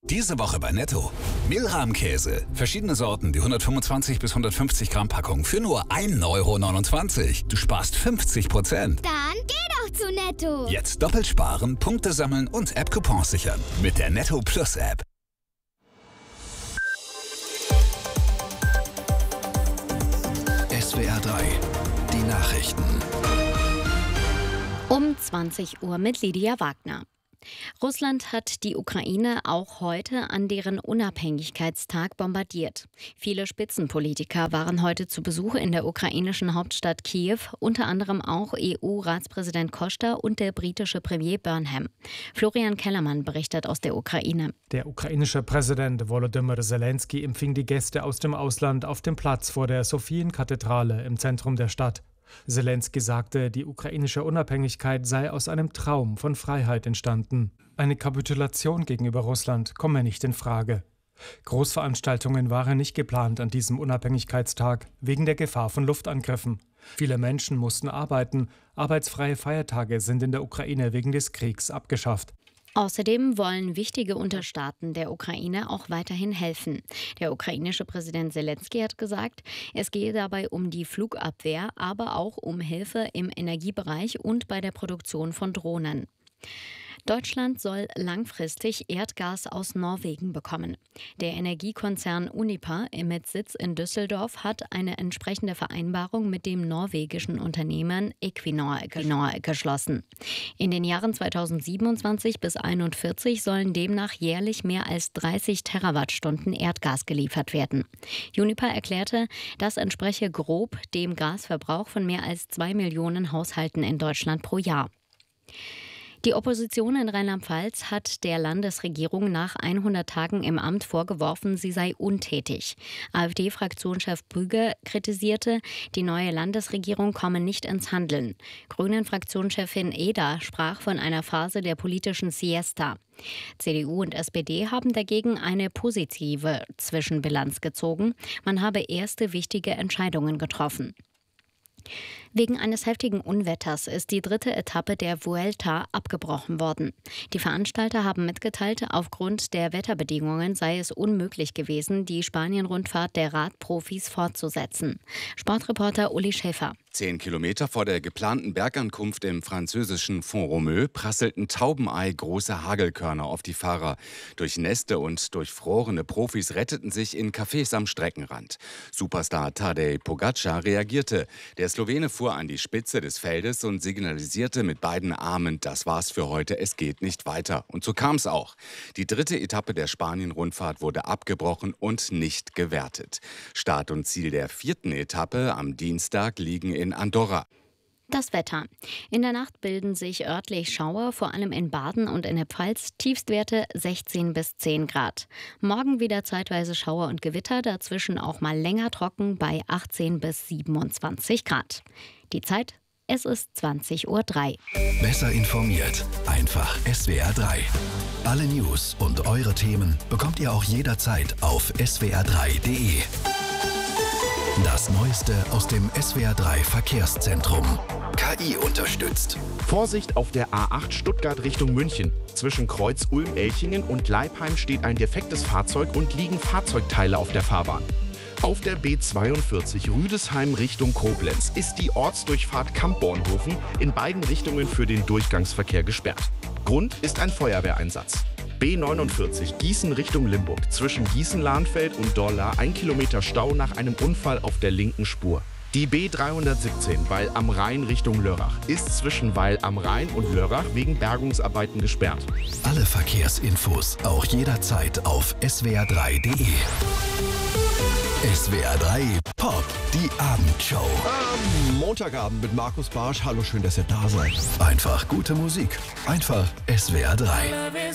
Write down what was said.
Diese Woche bei Netto. Milram-Käse. Verschiedene Sorten, die 125 bis 150 Gramm Packung für nur 1,29 €. Du sparst 50%. Dann geh doch zu Netto. Jetzt doppelt sparen, Punkte sammeln und App-Coupons sichern. Mit der Netto Plus App. SWR 3. Die Nachrichten. Um 20 Uhr mit Lydia Wagner. Russland hat die Ukraine auch heute an deren Unabhängigkeitstag bombardiert. Viele Spitzenpolitiker waren heute zu Besuch in der ukrainischen Hauptstadt Kiew, unter anderem auch EU-Ratspräsident Costa und der britische Premier Burnham. Florian Kellermann berichtet aus der Ukraine. Der ukrainische Präsident Volodymyr Zelensky empfing die Gäste aus dem Ausland auf dem Platz vor der Sophien-Kathedrale im Zentrum der Stadt. Zelensky sagte, die ukrainische Unabhängigkeit sei aus einem Traum von Freiheit entstanden. Eine Kapitulation gegenüber Russland komme nicht in Frage. Großveranstaltungen waren nicht geplant an diesem Unabhängigkeitstag, wegen der Gefahr von Luftangriffen. Viele Menschen mussten arbeiten, arbeitsfreie Feiertage sind in der Ukraine wegen des Kriegs abgeschafft. Außerdem wollen wichtige Unterstaaten der Ukraine auch weiterhin helfen. Der ukrainische Präsident Zelensky hat gesagt, es gehe dabei um die Flugabwehr, aber auch um Hilfe im Energiebereich und bei der Produktion von Drohnen. Deutschland soll langfristig Erdgas aus Norwegen bekommen. Der Energiekonzern Uniper mit Sitz in Düsseldorf hat eine entsprechende Vereinbarung mit dem norwegischen Unternehmen Equinor geschlossen. In den Jahren 2027 bis 2041 sollen demnach jährlich mehr als 30 Terawattstunden Erdgas geliefert werden. Uniper erklärte, das entspreche grob dem Gasverbrauch von mehr als 2 Millionen Haushalten in Deutschland pro Jahr. Die Opposition in Rheinland-Pfalz hat der Landesregierung nach 100 Tagen im Amt vorgeworfen, sie sei untätig. AfD-Fraktionschef Brügge kritisierte, die neue Landesregierung komme nicht ins Handeln. Grünen-Fraktionschefin Eder sprach von einer Phase der politischen Siesta. CDU und SPD haben dagegen eine positive Zwischenbilanz gezogen. Man habe erste wichtige Entscheidungen getroffen. Wegen eines heftigen Unwetters ist die 3. Etappe der Vuelta abgebrochen worden. Die Veranstalter haben mitgeteilt, aufgrund der Wetterbedingungen sei es unmöglich gewesen, die Spanien-Rundfahrt der Radprofis fortzusetzen. Sportreporter Uli Schäfer. 10 Kilometer vor der geplanten Bergankunft im französischen Font-Romeu prasselten Taubenei große Hagelkörner auf die Fahrer. Durchnässte und durchfrorene Profis retteten sich in Cafés am Streckenrand. Superstar Tadej Pogačar reagierte. Der Slowene fuhr an die Spitze des Feldes und signalisierte mit beiden Armen, das war's für heute, es geht nicht weiter. Und so kam es auch. Die 3. Etappe der Spanien-Rundfahrt wurde abgebrochen und nicht gewertet. Start und Ziel der 4. Etappe am Dienstag liegen in Andorra. Das Wetter. In der Nacht bilden sich örtlich Schauer, vor allem in Baden und in der Pfalz, Tiefstwerte 16 bis 10 Grad. Morgen wieder zeitweise Schauer und Gewitter, dazwischen auch mal länger trocken bei 18 bis 27 Grad. Die Zeit, es ist 20:03 Uhr. Besser informiert, einfach SWR 3. Alle News und eure Themen bekommt ihr auch jederzeit auf swr3.de. Das Neueste aus dem SWR 3 Verkehrszentrum. KI unterstützt. Vorsicht auf der A8 Stuttgart Richtung München. Zwischen Kreuz Ulm-Elchingen und Leipheim steht ein defektes Fahrzeug und liegen Fahrzeugteile auf der Fahrbahn. Auf der B42 Rüdesheim Richtung Koblenz ist die Ortsdurchfahrt Kampbornhofen in beiden Richtungen für den Durchgangsverkehr gesperrt. Grund ist ein Feuerwehreinsatz. B49 Gießen Richtung Limburg. Zwischen Gießen-Lahnfeld und Dorla 1 Kilometer Stau nach einem Unfall auf der linken Spur. Die B317 Weil am Rhein Richtung Lörrach ist zwischen Weil am Rhein und Lörrach wegen Bergungsarbeiten gesperrt. Alle Verkehrsinfos auch jederzeit auf swr3.de. SWR 3 Pop, die Abendshow. Am Montagabend mit Markus Barsch. Hallo, schön, dass ihr da seid. Einfach gute Musik. Einfach SWR 3.